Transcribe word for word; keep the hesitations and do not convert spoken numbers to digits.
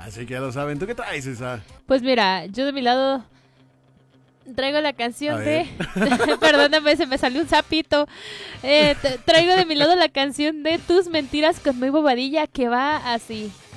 Así que ya lo saben. ¿Tú qué traes, Isa? Pues mira, yo de mi lado traigo la A canción ver. de... Perdóname, se me salió un sapito. Eh, t- traigo de mi lado la canción de Tus Mentiras con Muy Bobadilla, que va así.